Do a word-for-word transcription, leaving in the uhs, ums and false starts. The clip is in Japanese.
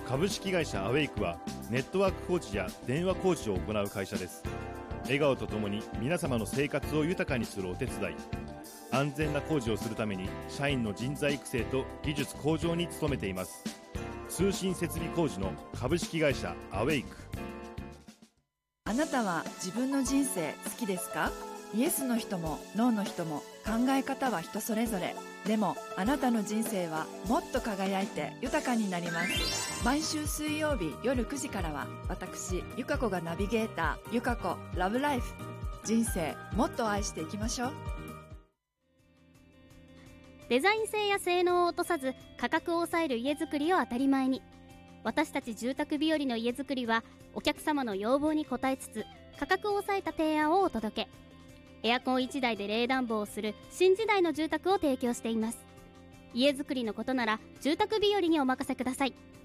株式会社アウェイクはネットワーク工事や電話工事を行う会社です。笑顔とともに皆様の生活を豊かにするお手伝い、安全な工事をするために社員の人材育成と技術向上に努めています。通信設備工事の株式会社アウェイク。 あなたは自分の人生好きですか？イエスの人もノーの人も考え方は人それぞれ。でもあなたの人生はもっと輝いて豊かになります。毎週水曜日夜くじからは私ゆか子がナビゲーターゆか子ラブライフ。人生もっと愛していきましょう。 デザイン性や性能を落とさず価格を抑える家づくりを当たり前に。私たち住宅日和の家づくりはお客様の要望に応えつつ価格を抑えた提案をお届け。エアコンいちだいで冷暖房をする新時代の住宅を提供しています。家づくりのことなら住宅日和にお任せください。